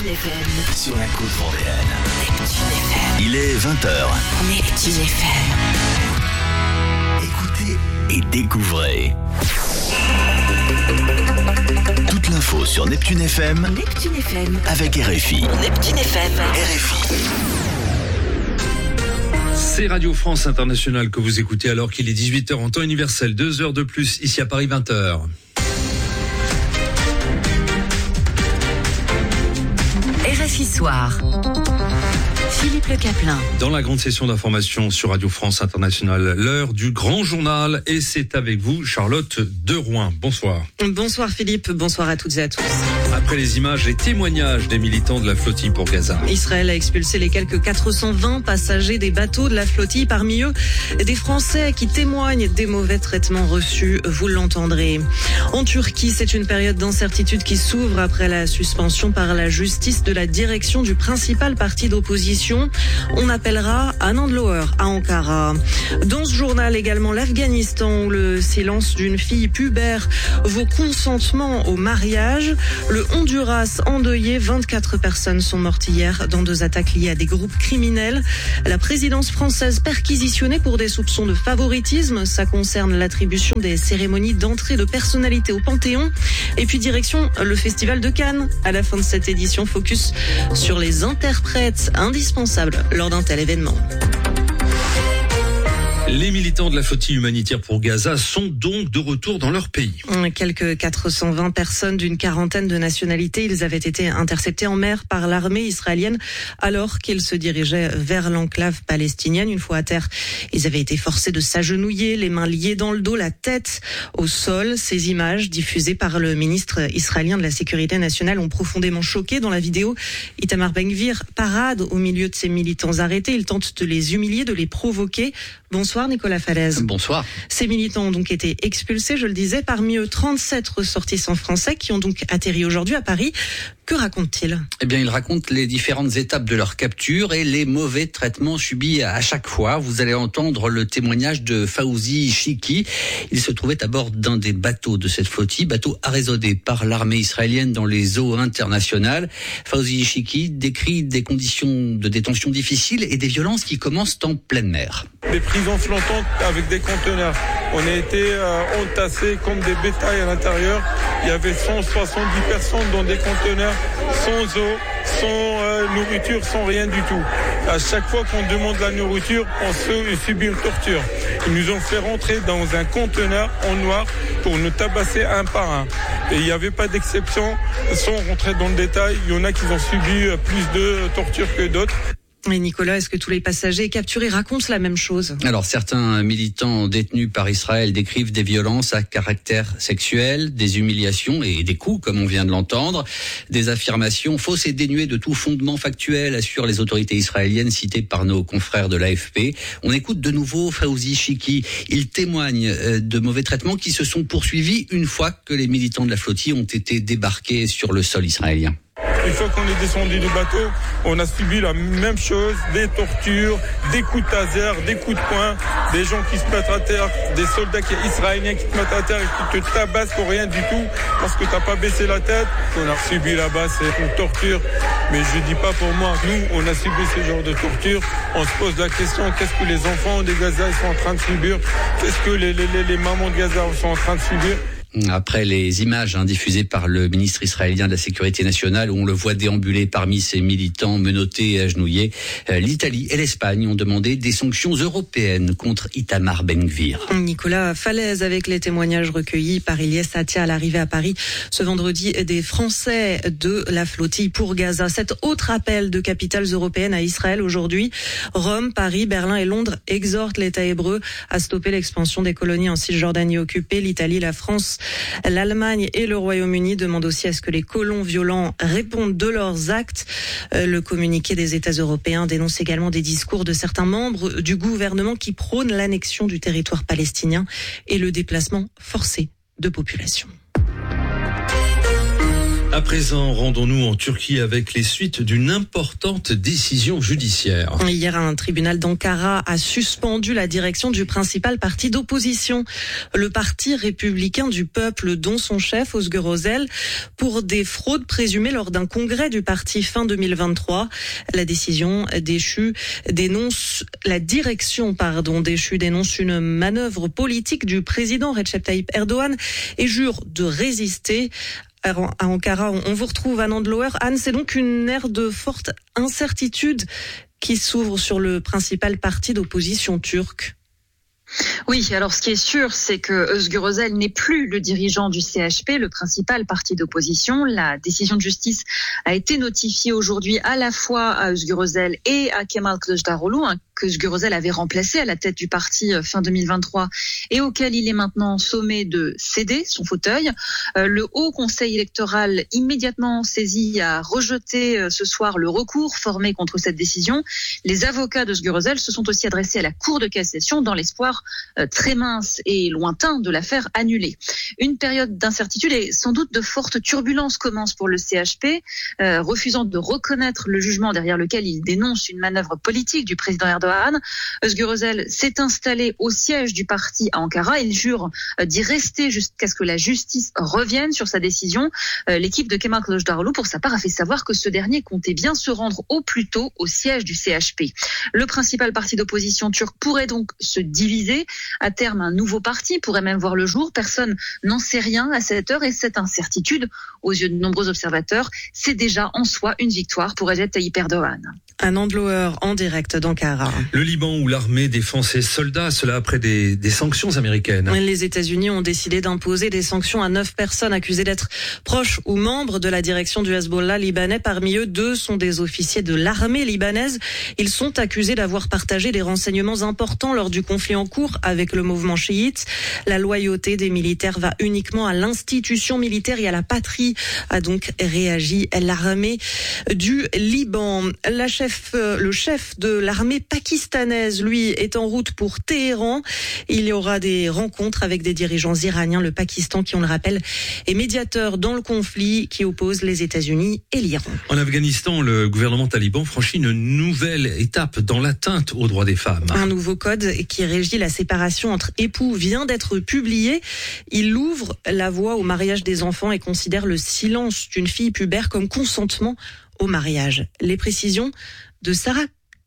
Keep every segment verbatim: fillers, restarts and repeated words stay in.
Neptune F M. Sur la côte vendéenne. Neptune F M. Il est vingt heures. Neptune F M. Écoutez et découvrez. Toute l'info sur Neptune F M. Neptune F M. Avec R F I. Neptune F M. R F I. C'est Radio France Internationale que vous écoutez alors qu'il est dix-huit heures en temps universel. Deux heures de plus ici à Paris, vingt heures. R F I Soir. Philippe Le Caplin. Dans la grande session d'information sur Radio France Internationale, l'heure du grand journal, et c'est avec vous, Charlotte Derouin. Bonsoir. Bonsoir Philippe, bonsoir à toutes et à tous. Après les images et témoignages des militants de la flottille pour Gaza. Israël a expulsé les quelques quatre cent vingt passagers des bateaux de la flottille, parmi eux des Français qui témoignent des mauvais traitements reçus, vous l'entendrez. En Turquie, c'est une période d'incertitude qui s'ouvre après la suspension par la justice de la direction du principal parti d'opposition. On appellera Anand Lower à Ankara. Dans ce journal également, l'Afghanistan, où le silence d'une fille pubère vaut consentement au mariage. Le Honduras endeuillé, vingt-quatre personnes sont mortes hier dans deux attaques liées à des groupes criminels. La présidence française perquisitionnée pour des soupçons de favoritisme. Ça concerne l'attribution des cérémonies d'entrée de personnalités au Panthéon. Et puis direction le Festival de Cannes. À la fin de cette édition, focus sur les interprètes indispensables lors d'un tel événement. Les militants de la flottille humanitaire pour Gaza sont donc de retour dans leur pays. Quelques quatre cent vingt personnes d'une quarantaine de nationalités, ils avaient été interceptés en mer par l'armée israélienne alors qu'ils se dirigeaient vers l'enclave palestinienne. Une fois à terre, ils avaient été forcés de s'agenouiller, les mains liées dans le dos, la tête au sol. Ces images diffusées par le ministre israélien de la Sécurité nationale ont profondément choqué. Dans la vidéo, Itamar Ben-Gvir parade au milieu de ces militants arrêtés. Il tente de les humilier, de les provoquer. Bonsoir Nicolas Falaise. Bonsoir. Ces militants ont donc été expulsés, je le disais, parmi eux trente-sept ressortissants français qui ont donc atterri aujourd'hui à Paris. Que racontent-ils ? Eh bien, ils racontent les différentes étapes de leur capture et les mauvais traitements subis à chaque fois. Vous allez entendre le témoignage de Fawzi Chiki. Il se trouvait à bord d'un des bateaux de cette flottille, bateau arraisonné par l'armée israélienne dans les eaux internationales. Fawzi Chiki décrit des conditions de détention difficiles et des violences qui commencent en pleine mer. Des prisons flottantes avec des conteneurs. On a été euh, entassés comme des bétails à l'intérieur. Il y avait cent soixante-dix personnes dans des conteneurs, sans eau, sans euh, nourriture, sans rien du tout. À chaque fois qu'on demande la nourriture, on se subit une torture. Ils nous ont fait rentrer dans un conteneur en noir pour nous tabasser un par un. Et il n'y avait pas d'exception. Sans rentrer dans le détail, il y en a qui ont subi plus de torture que d'autres. Mais Nicolas, est-ce que tous les passagers capturés racontent la même chose ? Alors, certains militants détenus par Israël décrivent des violences à caractère sexuel, des humiliations et des coups, comme on vient de l'entendre. Des affirmations fausses et dénuées de tout fondement factuel, assurent les autorités israéliennes citées par nos confrères de l'A F P. On écoute de nouveau Fawzi Chiki. Il témoigne de mauvais traitements qui se sont poursuivis une fois que les militants de la flottille ont été débarqués sur le sol israélien. Une fois qu'on est descendu du bateau, on a subi la même chose, des tortures, des coups de taser, des coups de poing, des gens qui se mettent à terre, des soldats qui, israéliens qui te mettent à terre et qui te tabassent pour rien du tout parce que t'as pas baissé la tête. On a subi là-bas, c'est une torture, mais je dis pas pour moi. Nous, on a subi ce genre de torture. On se pose la question, qu'est-ce que les enfants de Gaza ils sont en train de subir ? Qu'est-ce que les, les, les, les mamans de Gaza sont en train de subir ? Après les images hein, diffusées par le ministre israélien de la Sécurité nationale, où on le voit déambuler parmi ces militants menottés et agenouillés, euh, l'Italie et l'Espagne ont demandé des sanctions européennes contre Itamar Ben-Gvir. Nicolas Falaise avec les témoignages recueillis par Ilyes Atia à l'arrivée à Paris ce vendredi des Français de la flottille pour Gaza. Cet autre appel de capitales européennes à Israël aujourd'hui, Rome, Paris, Berlin et Londres exhortent l'État hébreu à stopper l'expansion des colonies en Cisjordanie occupée. L'Italie, la France, l'Allemagne et le Royaume-Uni demandent aussi à ce que les colons violents répondent de leurs actes. Le communiqué des États européens dénonce également des discours de certains membres du gouvernement qui prônent l'annexion du territoire palestinien et le déplacement forcé de population. À présent, rendons-nous en Turquie avec les suites d'une importante décision judiciaire. Hier, un tribunal d'Ankara a suspendu la direction du principal parti d'opposition, le Parti républicain du peuple, dont son chef, Özgür Özel, pour des fraudes présumées lors d'un congrès du parti fin deux mille vingt-trois. La décision déchue dénonce, la direction, pardon, déchue dénonce une manœuvre politique du président Recep Tayyip Erdogan et jure de résister. À Ankara, on vous retrouve Anne Andloer. Anne, c'est donc une ère de forte incertitude qui s'ouvre sur le principal parti d'opposition turc. Oui, alors ce qui est sûr, c'est que Özgür Özel n'est plus le dirigeant du C H P, le principal parti d'opposition. La décision de justice a été notifiée aujourd'hui à la fois à Özgür Özel et à Kemal Kılıçdaroğlu, hein, que Özgür Özel avait remplacé à la tête du parti fin deux mille vingt-trois et auquel il est maintenant sommé de céder son fauteuil. Euh, le Haut Conseil électoral, immédiatement saisi, a rejeté euh, ce soir le recours formé contre cette décision. Les avocats d'Özgür Özel se sont aussi adressés à la Cour de cassation dans l'espoir euh, très mince et lointain de la faire annuler. Une période d'incertitude et sans doute de fortes turbulences commence pour le C H P, euh, refusant de reconnaître le jugement derrière lequel il dénonce une manœuvre politique du président Erdogan. Özgür Özel s'est installé au siège du parti à Ankara. Il jure d'y rester jusqu'à ce que la justice revienne sur sa décision. L'équipe de Kemal Kılıçdaroğlu, pour sa part, a fait savoir que ce dernier comptait bien se rendre au plus tôt au siège du C H P. Le principal parti d'opposition turc pourrait donc se diviser. À terme, un nouveau parti pourrait même voir le jour. Personne n'en sait rien à cette heure et cette incertitude, aux yeux de nombreux observateurs, c'est déjà en soi une victoire pour Recep Tayyip Erdogan. Anne Andloer en direct d'Ankara. Le Liban où l'armée défend ses soldats, cela après des, des sanctions américaines. Les États-Unis ont décidé d'imposer des sanctions à neuf personnes accusées d'être proches ou membres de la direction du Hezbollah libanais. Parmi eux, deux sont des officiers de l'armée libanaise. Ils sont accusés d'avoir partagé des renseignements importants lors du conflit en cours avec le mouvement chiite. La loyauté des militaires va uniquement à l'institution militaire et à la patrie, a donc réagi l'armée du Liban. La chef Le chef de l'armée pakistanaise, lui, est en route pour Téhéran. Il y aura des rencontres avec des dirigeants iraniens. Le Pakistan, qui, on le rappelle, est médiateur dans le conflit qui oppose les États-Unis et l'Iran. En Afghanistan, le gouvernement taliban franchit une nouvelle étape dans l'atteinte aux droits des femmes. Un nouveau code qui régit la séparation entre époux vient d'être publié. Il ouvre la voie au mariage des enfants et considère le silence d'une fille pubère comme consentement au mariage. Les précisions de Sarah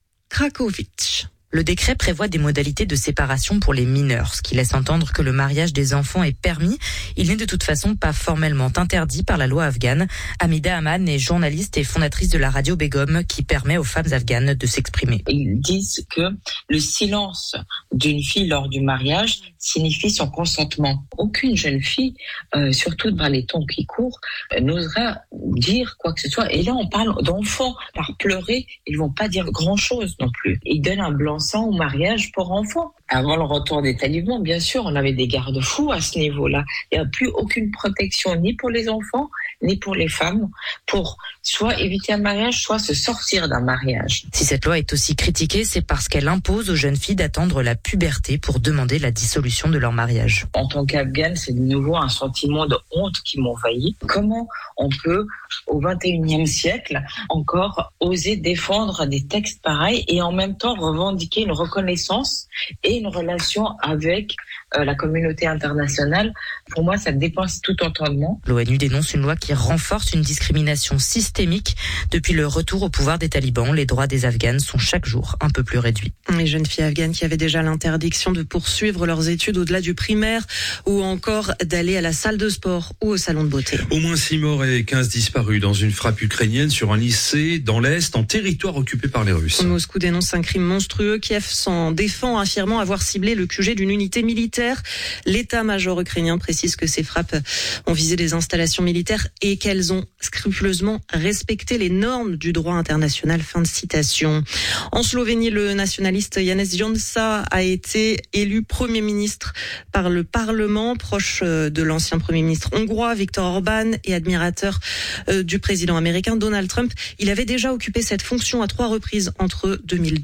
Krakovic. Le décret prévoit des modalités de séparation pour les mineurs, ce qui laisse entendre que le mariage des enfants est permis. Il n'est de toute façon pas formellement interdit par la loi afghane. Hamida Aman est journaliste et fondatrice de la radio Begum qui permet aux femmes afghanes de s'exprimer. Ils disent que le silence d'une fille lors du mariage signifie son consentement. Aucune jeune fille, euh, surtout devant les temps qui courent, euh, n'osera dire quoi que ce soit. Et là, on parle d'enfants. Par pleurer, ils vont pas dire grand-chose non plus. Ils donnent un blanc au mariage pour enfants. Avant le retour des talibans, bien sûr, on avait des garde-fous à ce niveau-là. Il n'y a plus aucune protection ni pour les enfants, ni pour les femmes, pour soit éviter un mariage, soit se sortir d'un mariage. Si cette loi est aussi critiquée, c'est parce qu'elle impose aux jeunes filles d'attendre la puberté pour demander la dissolution de leur mariage. En tant qu'Afghane, c'est de nouveau un sentiment de honte qui m'envahit. Comment on peut, au vingt et unième siècle, encore oser défendre des textes pareils et en même temps revendiquer une reconnaissance et une relation avec euh, la communauté internationale? Pour moi, ça dépasse tout entendement. L'ONU dénonce une loi qui renforce une discrimination systémique. Depuis le retour au pouvoir des talibans, les droits des Afghanes sont chaque jour un peu plus réduits. Les jeunes filles afghanes qui avaient déjà l'interdiction de poursuivre leurs études au-delà du primaire ou encore d'aller à la salle de sport ou au salon de beauté. Au moins six morts et quinze disparus dans une frappe ukrainienne sur un lycée dans l'Est, en territoire occupé par les Russes. Moscou dénonce un crime monstrueux. Kiev s'en défend, affirmant avoir ciblé le Q G d'une unité militaire. L'état-major ukrainien précise que ces frappes ont visé des installations militaires et qu'elles ont scrupuleusement respecté les normes du droit international. Fin de citation. En Slovénie, le nationaliste Janez Janša a été élu Premier ministre par le Parlement, proche de l'ancien Premier ministre hongrois Viktor Orban et admirateur du président américain Donald Trump. Il avait déjà occupé cette fonction à trois reprises entre deux mille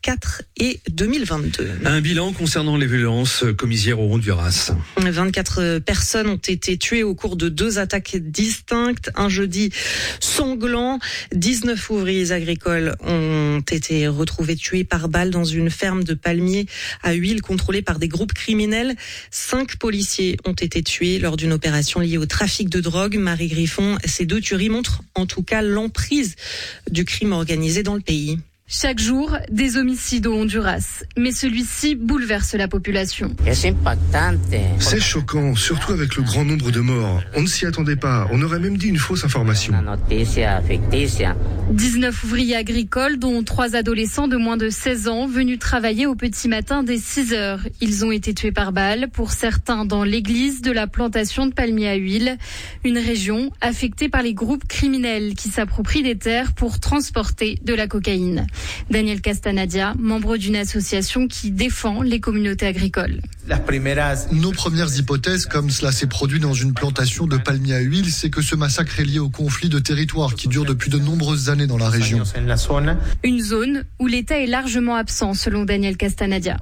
quatre et deux mille vingt-deux. Un bilan concernant les violences commises hier au Honduras. vingt-quatre personnes ont été tuées au cours de deux attaques distinctes. Un jeudi sanglant. dix-neuf ouvriers agricoles ont été retrouvés tués par balle dans une ferme de palmiers à huile contrôlée par des groupes criminels. Cinq policiers ont été tués lors d'une opération liée au trafic de drogue. Marie Griffon, ces deux tueries montrent en tout cas l'emprise du crime organisé dans le pays. Chaque jour, des homicides au Honduras. Mais celui-ci bouleverse la population. C'est choquant, surtout avec le grand nombre de morts. On ne s'y attendait pas. On aurait même dit une fausse information. dix-neuf ouvriers agricoles, dont trois adolescents de moins de seize ans, venus travailler au petit matin dès six heures. Ils ont été tués par balle, pour certains dans l'église de la plantation de palmiers à huile. Une région affectée par les groupes criminels qui s'approprient des terres pour transporter de la cocaïne. Daniel Castanadia, membre d'une association qui défend les communautés agricoles. Nos premières hypothèses, comme cela s'est produit dans une plantation de palmiers à huile, c'est que ce massacre est lié au conflit de territoire qui dure depuis de nombreuses années dans la région. Une zone où l'État est largement absent, selon Daniel Castanadia.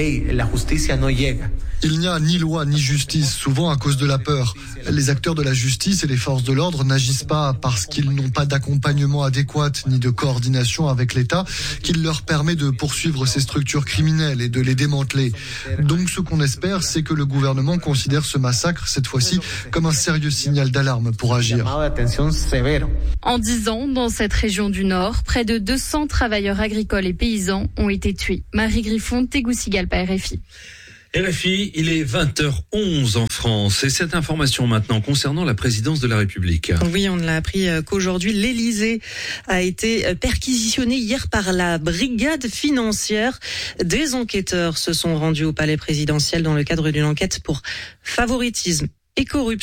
Il n'y a ni loi ni justice, souvent à cause de la peur. Les acteurs de la justice et les forces de l'ordre n'agissent pas parce qu'ils n'ont pas d'accompagnement adéquat ni de coordination avec l'État qui leur permet de poursuivre ces structures criminelles et de les démanteler. Donc ce qu'on espère, c'est que le gouvernement considère ce massacre, cette fois-ci, comme un sérieux signal d'alarme pour agir. En dix ans, dans cette région du Nord, près de deux cents travailleurs agricoles et paysans ont été tués. Marie Griffon, Tegucigalpa, R F I. R F I, il est vingt heures onze en France. Et cette information maintenant concernant la présidence de la République. Oui, on l'a appris qu'aujourd'hui, l'Élysée a été perquisitionné hier par la brigade financière. Des enquêteurs se sont rendus au palais présidentiel dans le cadre d'une enquête pour favoritisme et corruption.